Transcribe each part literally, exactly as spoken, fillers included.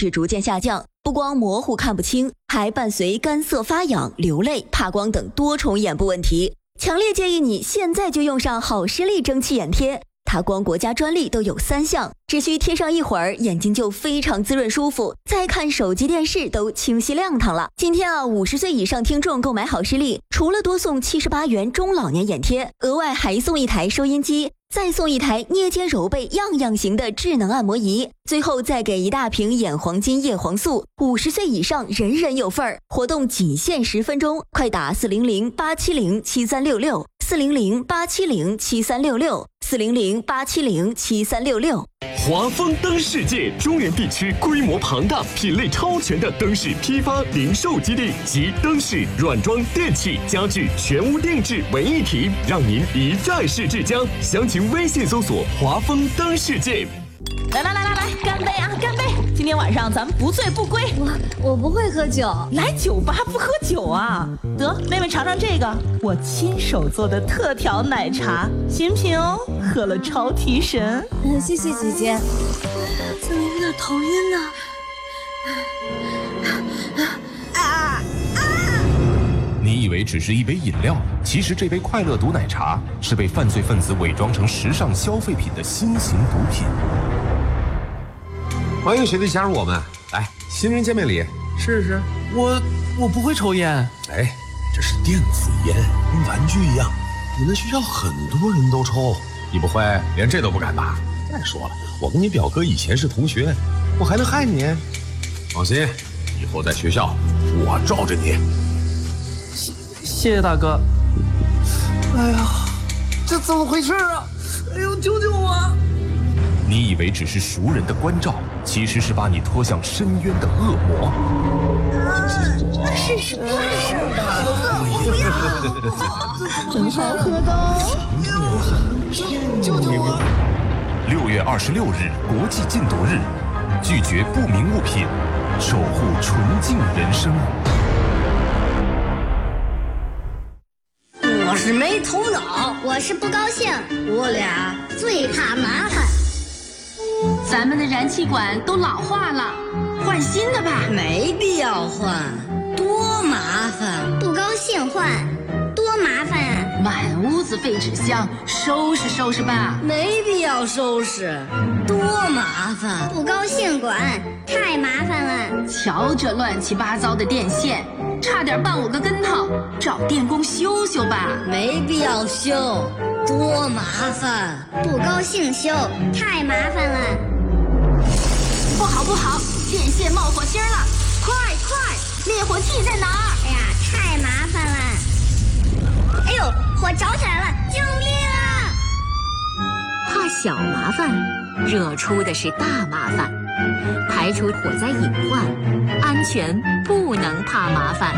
质逐渐下降，不光模糊看不清，还伴随干涩发痒、流泪、怕光等多重眼部问题。强烈建议你现在就用上好视力蒸汽眼贴。它光国家专利都有三项，只需贴上一会儿，眼睛就非常滋润舒服，再看手机电视都清晰亮堂了。今天啊，五十岁以上听众购买好视力，除了多送七十八元中老年眼贴，额外还送一台收音机，再送一台捏肩揉背样样行的智能按摩仪，最后再给一大瓶眼黄金叶黄素，五十岁以上人人有份儿。活动仅限十分钟，快打四零零八七零七三六六，四零零八七零七三六六，四零零八七零七三六六。 华丰灯世界中原地区规模庞大、品类超全的灯饰批发零售基地及灯饰、软装、电器、家具全屋定制为一体，让您一站式至江。详情微信搜索“华丰灯世界”。 来来来来来，干杯啊，干杯！今天晚上咱们不醉不归。 我我不会喝酒， 来酒吧不喝酒啊？得，妹妹尝尝这个，我亲手做的特调奶茶，行不行哦？喝了超提神。 嗯，谢谢姐姐。怎么有点头晕呢？ 啊啊！你以为只是一杯饮料，其实这杯快乐毒奶茶是被犯罪分子伪装成时尚消费品的新型毒品。 欢迎学弟加入我们，来，新人见面礼，试试。 我我不会抽烟。 哎，这是电子烟，跟玩具一样，你们学校很多人都抽，你不会连这都不敢吧？再说了，我跟你表哥以前是同学，我还能害你？放心，以后在学校我罩着你。 谢谢谢大哥。哎呀，这怎么回事啊？哎呦，救救我！ 你以为只是熟人的关照，其实是把你拖向深渊的恶魔。 是是是的， 很好喝的。 救救我！ 六月二十六日国际禁毒日，拒绝不明物品，守护纯净人生。 我是没头脑， 我是不高兴， 我俩最怕麻烦。 咱们的燃气管都老化了，换新的吧。 没必要换，多麻烦。 不高兴换，多麻烦啊！满屋子废纸箱，收拾收拾吧。 没必要收拾，多麻烦。 不高兴管，太麻烦了。 瞧这乱七八糟的电线，差点绊我个跟头，找电工修修吧。 没必要修，多麻烦。 不高兴修，太麻烦了。不好不好，电线冒火星了！快快，灭火器在哪儿？哎呀，太麻烦了！哎呦，火着起来了！救命啊！ 怕小麻烦，惹出的是大麻烦。排除火灾隐患，安全不能怕麻烦。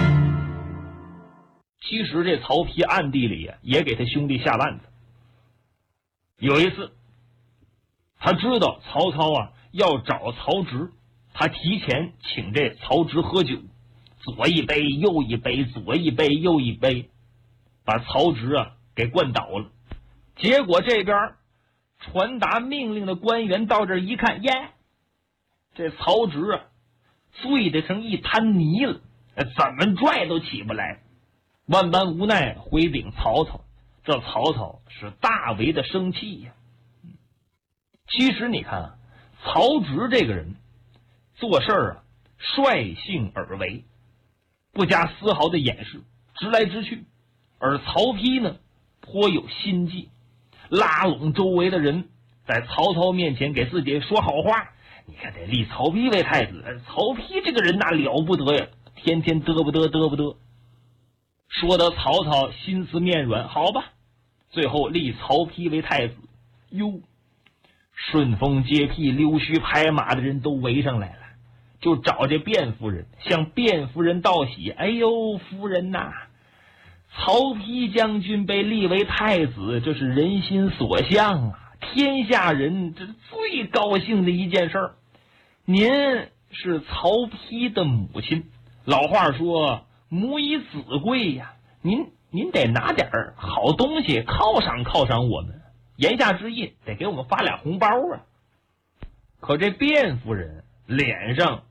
其实这曹丕暗地里也给他兄弟下绊子。有一次，他知道曹操啊要找曹植，他提前请这曹植喝酒，左一杯右一杯，左一杯右一杯，把曹植啊给灌倒了。结果这边传达命令的官员到这儿一看，耶，这曹植啊醉得成一滩泥了，怎么拽都起不来。万般无奈回禀曹操，这曹操是大为的生气呀。其实你看啊，曹植这个人做事啊率性而为，不加丝毫的掩饰，直来直去。而曹丕呢颇有心计，拉拢周围的人，在曹操面前给自己说好话。你看得立曹丕为太子，曹丕这个人那了不得呀，天天嘚不嘚嘚不嘚，说得曹操心思面软，好吧，最后立曹丕为太子。哟，顺风接屁、溜须拍马的人都围上来了，就找这卞夫人，向卞夫人道喜。哎呦，夫人呐，曹丕将军被立为太子，这是人心所向啊，天下人这是最高兴的一件事儿。您是曹丕的母亲，老话说母以子贵呀，您您得拿点好东西犒赏犒赏我们，言下之意得给我们发俩红包啊。可这卞夫人脸上